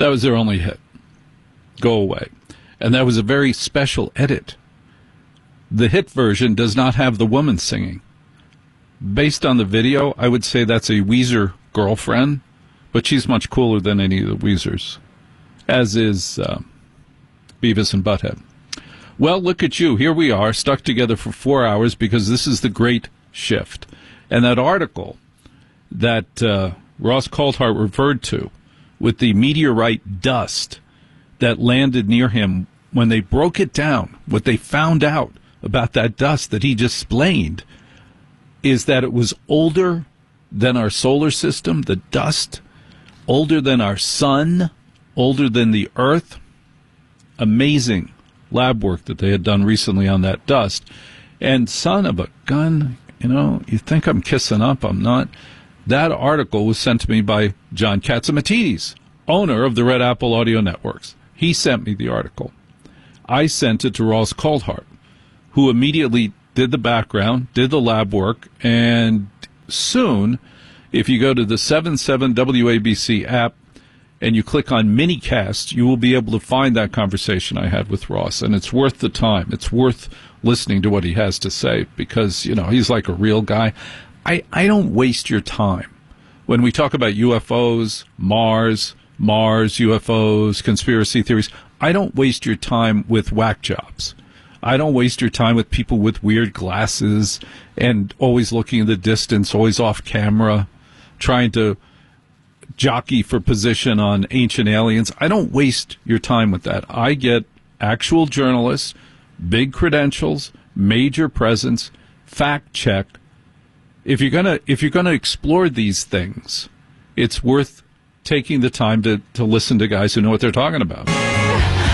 That was their only hit. Go Away. And that was a very special edit. The hit version does not have the woman singing. Based on the video, I would say that's a Weezer girlfriend, but she's much cooler than any of the Weezers, as is Beavis and Butthead. Well, look at you. Here we are, stuck together for 4 hours because this is the great shift. And that article that Ross Coulthart referred to with the meteorite dust that landed near him, when they broke it down, what they found out about that dust that he just explained is that it was older than our solar system, the dust, older than our sun, older than the earth. Amazing lab work that they had done recently on that dust. And son of a gun, you think I'm kissing up, I'm not. That article was sent to me by John Catsimatidis, owner of the Red Apple Audio Networks. He sent me the article. I sent it to Ross Coulthart, who immediately did the background, did the lab work, and soon, if you go to the 77 WABC app and you click on Minicast, you will be able to find that conversation I had with Ross, and it's worth the time. It's worth listening to what he has to say because, he's like a real guy. I don't waste your time. When we talk about UFOs, Mars, UFOs, conspiracy theories, I don't waste your time with whack jobs. I don't waste your time with people with weird glasses and always looking in the distance, always off camera, trying to jockey for position on ancient aliens. I don't waste your time with that. I get actual journalists, big credentials, major presence, fact check. If you're gonna explore these things, it's worth taking the time to listen to guys who know what they're talking about.